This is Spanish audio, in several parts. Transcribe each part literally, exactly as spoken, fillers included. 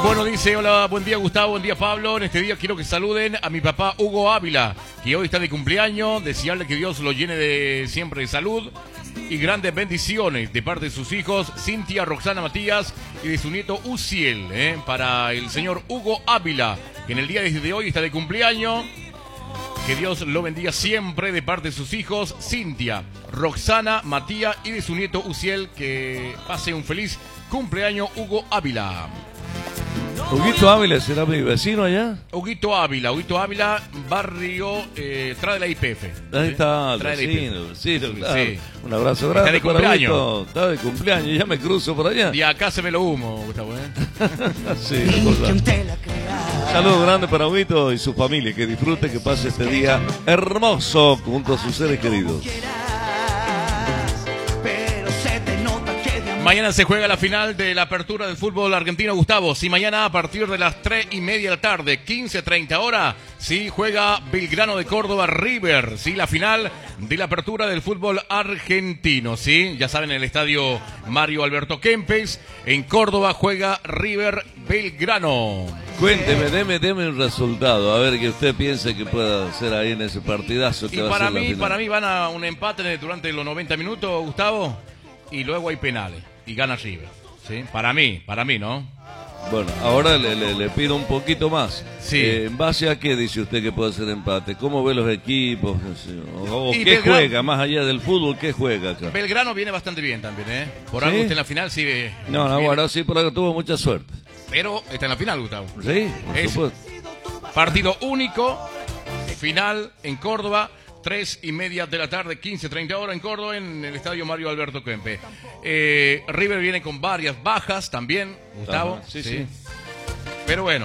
Bueno, dice, hola, buen día Gustavo, buen día Pablo. En este día quiero que saluden a mi papá Hugo Ávila, que hoy está de cumpleaños. Desearle que Dios lo llene de siempre de salud y grandes bendiciones de parte de sus hijos, Cintia, Roxana, Matías y de su nieto Uciel, ¿eh? Para el señor Hugo Ávila, que en el día de hoy está de cumpleaños. Que Dios lo bendiga siempre de parte de sus hijos, Cintia, Roxana, Matías y de su nieto Uciel. Que pase un feliz cumpleaños Hugo Ávila. Huguito Ávila, ¿será mi vecino allá? Huguito Ávila, Huguito Ávila, barrio, eh, trae la I P F. Ahí ¿sí? está, Trae el vecino, vecino, sí, claro. sí. Un abrazo grande Está de para cumpleaños. Huguito. Está de cumpleaños, ya me cruzo por allá. Y acá se me lo humo, Gustavo, ¿eh? Sí, saludos grandes para Huguito y su familia, que disfrute, que pase este día hermoso junto a sus seres queridos. Mañana se juega la final de la apertura del fútbol argentino, Gustavo. Si mañana a partir de las tres y media de la tarde, quince treinta hora, sí juega Belgrano de Córdoba River. Sí, la final de la apertura del fútbol argentino. Sí, ya saben, en el estadio Mario Alberto Kempes. En Córdoba juega River Belgrano. Cuénteme, deme, deme un resultado, a ver que usted piense que pueda hacer ahí en ese partidazo que Y va para a ser la mí, final. para mí van a un empate durante los noventa minutos, Gustavo, y luego hay penales. Y gana River, ¿sí? Para mí, para mí, ¿no? Bueno, ahora le, le, le pido un poquito más. Sí. Eh, ¿En base a qué dice usted que puede ser empate? ¿Cómo ve los equipos? ¿O, o Y qué Belgrano- juega? Más allá del fútbol, ¿qué juega acá? Belgrano viene bastante bien también, ¿eh? Por ¿Sí? algo está en la final, sí. eh, No, no, viene. bueno, sí, por algo tuvo mucha suerte. Pero está en la final, Gustavo. Sí, por Es supuesto. partido único, final en Córdoba, tres y media de la tarde, quince treinta horas en Córdoba, en el estadio Mario Alberto Kempe. Eh, River viene con varias bajas también, Gustavo. Ajá, sí, sí. Pero bueno,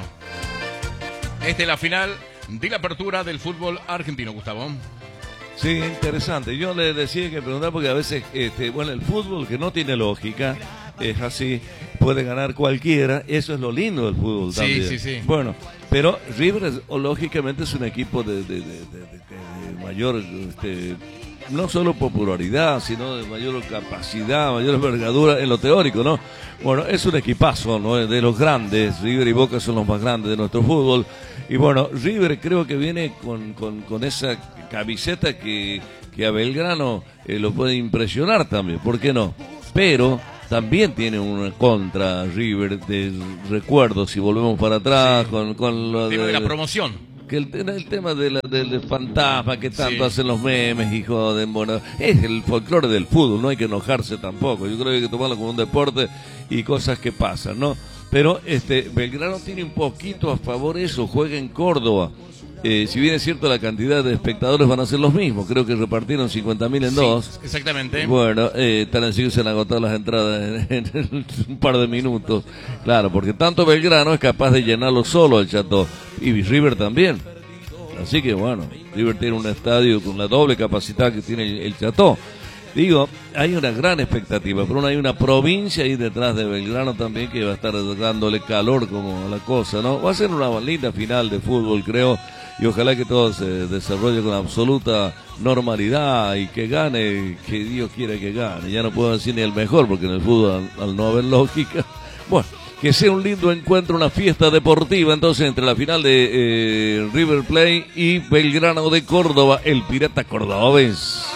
esta es la final de la apertura del fútbol argentino, Gustavo. Sí, interesante. Yo le decía que preguntar porque a veces, este, bueno, el fútbol que no tiene lógica, es así, puede ganar cualquiera. Eso es lo lindo del fútbol Sí, también. sí, sí. Bueno, pero River es- o, lógicamente es un equipo de, de- de- de- de- de mayor, este, no solo popularidad, sino de mayor capacidad, mayor envergadura en lo teórico, ¿no? Bueno, es un equipazo, ¿no? De los grandes. River y Boca son los más grandes de nuestro fútbol. Y bueno, River creo que viene con, con, con esa camiseta que, que a Belgrano eh, lo puede impresionar también, ¿por qué no? Pero también tiene una contra River de recuerdos, si volvemos para atrás, Sí. con, con lo El tema de la de, promoción. que el, el tema de la- del, del fantasma que tanto Sí. hacen los memes, hijo de bueno, es el folclore del fútbol, no hay que enojarse tampoco. Yo creo que hay que tomarlo como un deporte y cosas que pasan, ¿no? Pero este Belgrano tiene un poquito a favor eso, juega en Córdoba. Eh, si bien es cierto, la cantidad de espectadores van a ser los mismos, creo que repartieron cincuenta mil en Sí, dos. exactamente. Bueno, eh, tan así que se han agotado las entradas en, en un par de minutos. Claro, porque tanto Belgrano es capaz de llenarlo solo el Chateau. Y River también. Así que bueno, River tiene un estadio con la doble capacidad que tiene el, el Chateau. Digo, hay una gran expectativa, pero hay una provincia ahí detrás de Belgrano también que va a estar dándole calor como a la cosa, ¿no? Va a ser una linda final de fútbol, creo, y ojalá que todo se desarrolle con absoluta normalidad y que gane, que Dios quiera que gane. Ya no puedo decir ni el mejor, porque en el fútbol, al, al no haber lógica, bueno, que sea un lindo encuentro, una fiesta deportiva, entonces, entre la final de eh, River Plate y Belgrano de Córdoba, el Pirata Cordobés.